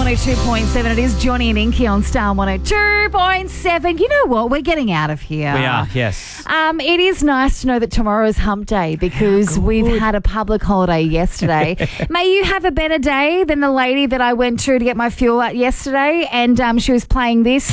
102.7. It is Johnny and Inky on Star 102.7. You know what? We're getting out of here. We are, yes. It is nice to know that tomorrow is hump day because we've had a public holiday yesterday. May you have a better day than the lady that I went to get my fuel at yesterday, and she was playing this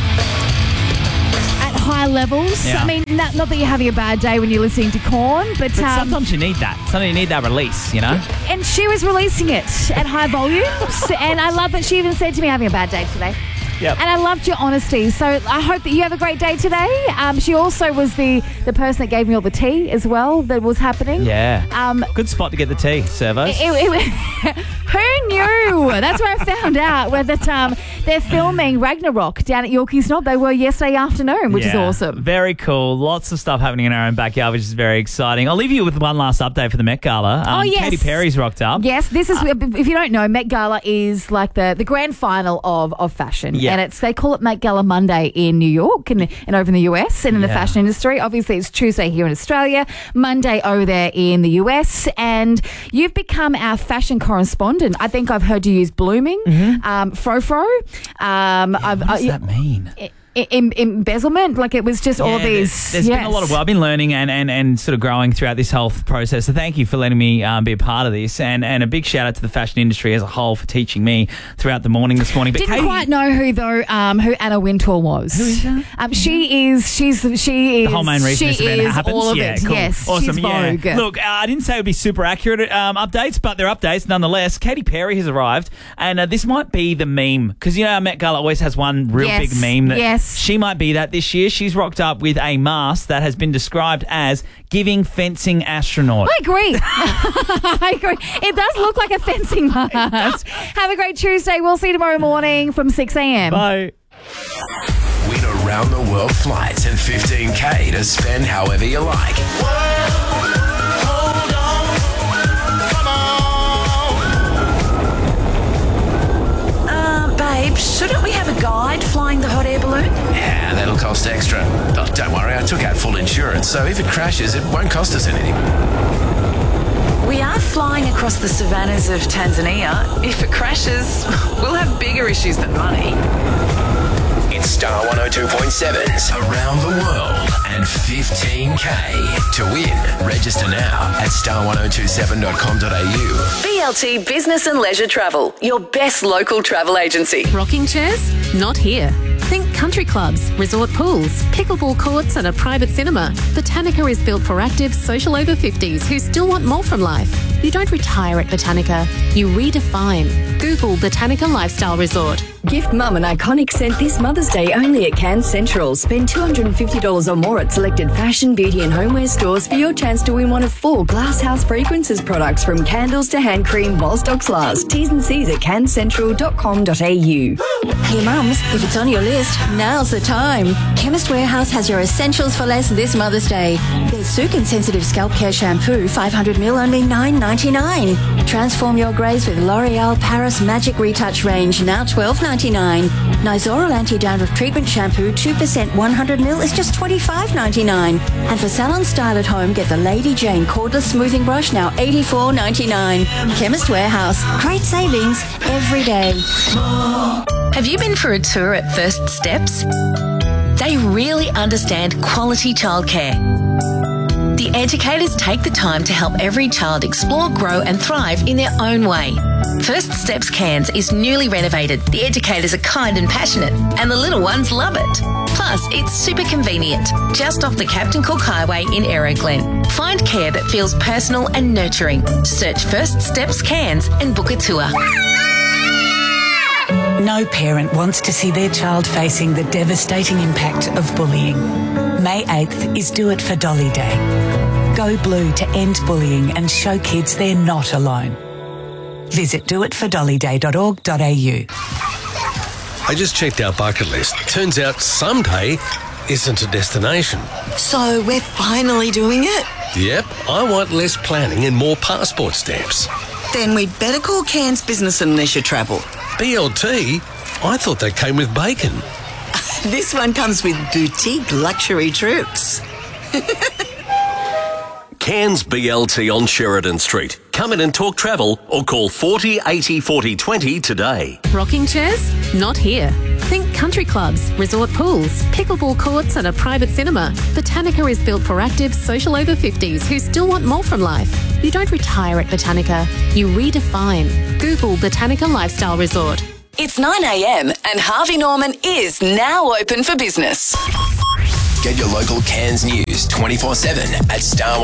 at high levels. Yeah. I mean, not that you're having a bad day when you're listening to Korn, but Sometimes you need that. Sometimes you need that release, you know? and she was releasing it at high volumes, and I love that she even said to me, having a bad day today. Yep. And I loved your honesty. So I hope that you have a great day today. She also was the person that gave me all the tea as well that was happening. Yeah. Good spot to get the tea, Servos. Who knew? That's where I found out that they're filming Ragnarok down at Yorkie's Knob. They were yesterday afternoon, which is awesome. Very cool. Lots of stuff happening in our own backyard, which is very exciting. I'll leave you with one last update for the Met Gala. Yes. Katy Perry's rocked up. Yes, this is, if you don't know, Met Gala is like the grand final of fashion. Yeah. And they call it Met Gala Monday in New York and over in the US and in the fashion industry. Obviously, it's Tuesday here in Australia, Monday over there in the US. And you've become our fashion correspondent. I think I've heard you use blooming, frou-frou. What does that mean? Embezzlement, like it was just all these. There's been a lot of I've been learning and sort of growing throughout this whole process. So thank you for letting me be a part of this, and a big shout out to the fashion industry as a whole for teaching me throughout the morning this morning. But Didn't Katie, quite know who Anna Wintour was. Who is that? She is the whole main reason this event happens. All of yeah, it. cool. Yes, Awesome. she's Vogue. Yeah. Look, I didn't say it would be super accurate updates, but they're updates nonetheless. Katy Perry has arrived, and this might be the meme because you know our Met Gala always has one real big meme that she might be that this year. She's rocked up with a mask that has been described as giving fencing astronaut. I agree. I agree. It does look like a fencing mask. Have a great Tuesday. We'll see you tomorrow morning from 6 a.m. Bye. Win around the world flights and 15K to spend however you like. Hold on, come on. Babe, shouldn't we have a guide flying the hot air balloon? Yeah, that'll cost extra. Oh, don't worry, I took out full insurance, so if it crashes, it won't cost us anything. We are flying across the savannas of Tanzania. If it crashes, we'll have bigger issues than money. It's Star 102.7's Around the World and 15K. To win, register now at star1027.com.au. BLT Business and Leisure Travel, your best local travel agency. Rocking chairs? Not here. Think country clubs, resort pools, pickleball courts and a private cinema. Botanica is built for active, social over 50s who still want more from life. You don't retire at Botanica, you redefine. Google Botanica Lifestyle Resort. Gift Mum an iconic scent this Mother's Day only at Cairns Central. Spend $250 or more at selected fashion, beauty and homeware stores for your chance to win one of 4 Glasshouse Fragrances products from candles to hand cream while stocks last. T's and C's at cairnscentral.com.au. Hey mums, if it's on your list, now's the time. Chemist Warehouse has your essentials for less this Mother's Day. There's Sukin Sensitive Scalp Care Shampoo, 500ml, only $9.99. Transform your greys with L'Oreal Paris Magic Retouch range, now $12.99. Nizoral Anti-Dandruff Treatment Shampoo, 2% 100ml is just $25.99. And for salon style at home, get the Lady Jane Cordless Smoothing Brush, now $84.99. Chemist Warehouse, great savings every day. Have you been for a tour at First Steps? They really understand quality childcare. The educators take the time to help every child explore, grow and thrive in their own way. First Steps Cairns is newly renovated. The educators are kind and passionate and the little ones love it. Plus, it's super convenient, just off the Captain Cook Highway in Aeroglen. Find care that feels personal and nurturing. Search First Steps Cairns and book a tour. No parent wants to see their child facing the devastating impact of bullying. May 8th is Do It for Dolly Day. Go blue to end bullying and show kids they're not alone. Visit doitfordollyday.org.au. I just checked our bucket list. Turns out someday isn't a destination. So we're finally doing it? Yep, I want less planning and more passport stamps. Then we'd better call Cairns Business and Leisure Travel. BLT? I thought that came with bacon. This one comes with boutique luxury trips. Cairns BLT on Sheridan Street. Come in and talk travel or call 40 80 40 20 today. Rocking chairs? Not here. Think country clubs, resort pools, pickleball courts and a private cinema. Botanica is built for active, social over 50s who still want more from life. You don't retire at Botanica. You redefine. Google Botanica Lifestyle Resort. It's 9 a.m. and Harvey Norman is now open for business. Get your local Cairns news 24/7 at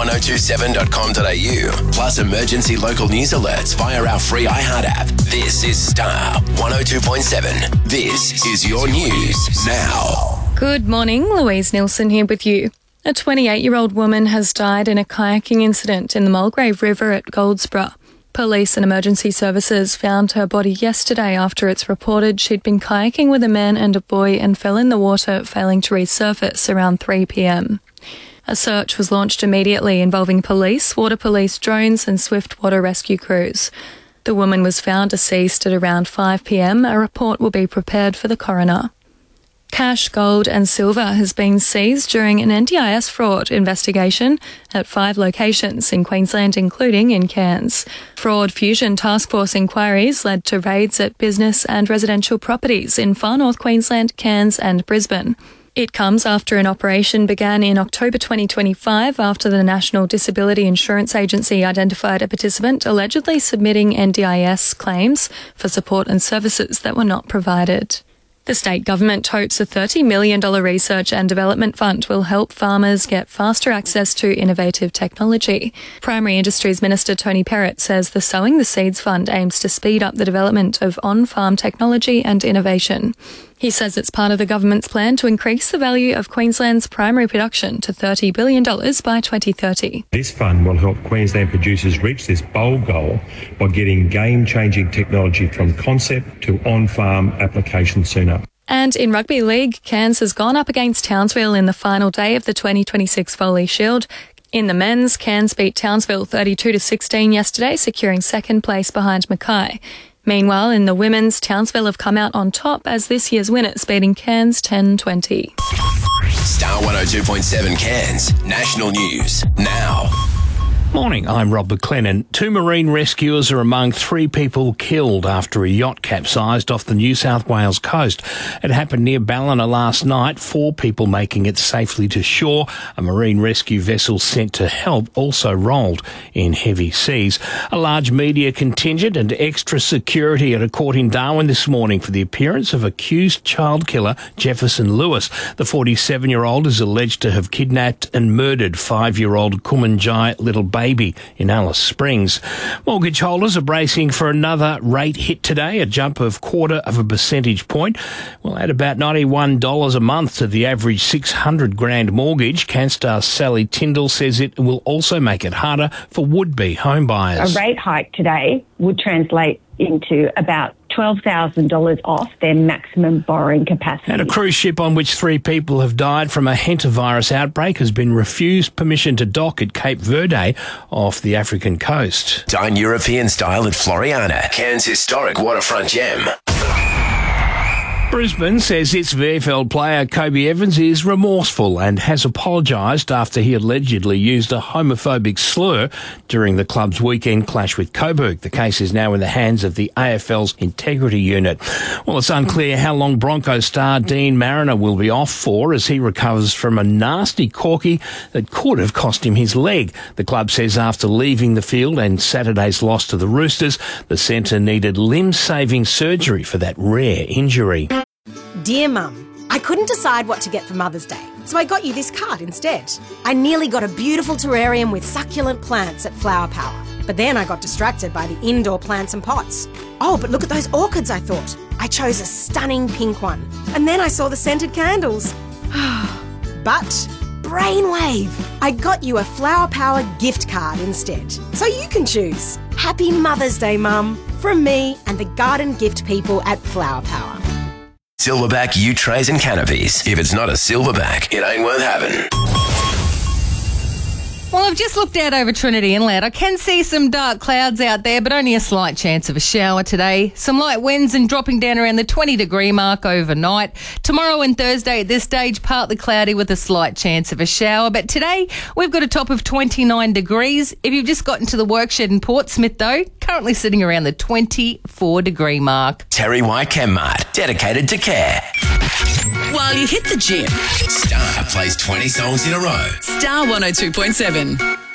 star1027.com.au. Plus emergency local news alerts via our free iHeart app. This is Star 102.7. This is your news now. Good morning, Louise Nilsson here with you. A 28-year-old woman has died in a kayaking incident in the Mulgrave River at Goldsborough. Police and emergency services found her body yesterday after it's reported she'd been kayaking with a man and a boy and fell in the water, failing to resurface around 3 p.m. A search was launched immediately involving police, water police, drones and swift water rescue crews. The woman was found deceased at around 5 p.m. A report will be prepared for the coroner. Cash, gold and silver has been seized during an NDIS fraud investigation at 5 locations in Queensland, including in Cairns. Fraud Fusion Task Force inquiries led to raids at business and residential properties in far north Queensland, Cairns and Brisbane. It comes after an operation began in October 2025 after the National Disability Insurance Agency identified a participant allegedly submitting NDIS claims for support and services that were not provided. The state government hopes a $30 million research and development fund will help farmers get faster access to innovative technology. Primary Industries Minister Tony Perrott says the Sowing the Seeds Fund aims to speed up the development of on-farm technology and innovation. He says it's part of the government's plan to increase the value of Queensland's primary production to $30 billion by 2030. This fund will help Queensland producers reach this bold goal by getting game-changing technology from concept to on-farm application sooner. And in Rugby League, Cairns has gone up against Townsville in the final day of the 2026 Foley Shield. In the men's, Cairns beat Townsville 32-16 yesterday, securing second place behind Mackay. Meanwhile, in the women's, Townsville have come out on top as this year's winners, beating Cairns 10-20. Star 102.7 Cairns, national news now. Morning, I'm Rob McLennan. 2 marine rescuers are among 3 people killed after a yacht capsized off the New South Wales coast. It happened near Ballina last night, 4 people making it safely to shore. A marine rescue vessel sent to help also rolled in heavy seas. A large media contingent and extra security at a court in Darwin this morning for the appearance of accused child killer Jefferson Lewis. The 47-year-old is alleged to have kidnapped and murdered 5-year-old Kumanjai little baby in Alice Springs. Mortgage holders are bracing for another rate hit today, a jump of 0.25 percentage point. Well, at about $91 a month to the average $600,000 mortgage. CanStar's Sally Tyndall says it will also make it harder for would-be home buyers. A rate hike today would translate into about $12,000 off their maximum borrowing capacity. And a cruise ship on which 3 people have died from a hantavirus outbreak has been refused permission to dock at Cape Verde off the African coast. Dine European style at Floriana, Cairns' historic waterfront gem. Brisbane says its VFL player Kobe Evans is remorseful and has apologised after he allegedly used a homophobic slur during the club's weekend clash with Coburg. The case is now in the hands of the AFL's Integrity Unit. Well, it's unclear how long Broncos star Dean Mariner will be off for as he recovers from a nasty corky that could have cost him his leg. The club says after leaving the field and Saturday's loss to the Roosters, the centre needed limb-saving surgery for that rare injury. Dear Mum, I couldn't decide what to get for Mother's Day, so I got you this card instead. I nearly got a beautiful terrarium with succulent plants at Flower Power, but then I got distracted by the indoor plants and pots. Oh, but look at those orchids, I thought. I chose a stunning pink one, and then I saw the scented candles. But brainwave! I got you a Flower Power gift card instead, so you can choose. Happy Mother's Day, Mum, from me and the garden gift people at Flower Power. Silverback yew trays and canopies. If it's not a silverback, it ain't worth having. Well, I've just looked out over Trinity Inlet. I can see some dark clouds out there, but only a slight chance of a shower today. Some light winds and dropping down around the 20-degree mark overnight. Tomorrow and Thursday at this stage, partly cloudy with a slight chance of a shower. But today, we've got a top of 29 degrees. If you've just gotten to the workshed in Portsmouth, though, currently sitting around the 24-degree mark. Terry White Chemmart, dedicated to care. While you hit the gym, Star plays 20 songs in a row. Star 102.7.